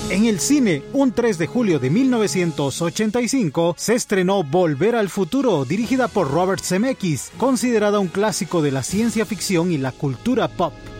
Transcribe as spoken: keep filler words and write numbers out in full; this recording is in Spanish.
En el cine, un tres de julio de mil novecientos ochenta y cinco, se estrenó Volver al Futuro, dirigida por Robert Zemeckis, considerada un clásico de la ciencia ficción y la cultura pop.